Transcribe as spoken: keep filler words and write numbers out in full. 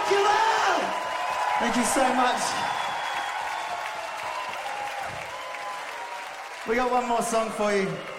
Dracula! Thank you so much. We got one more song for you.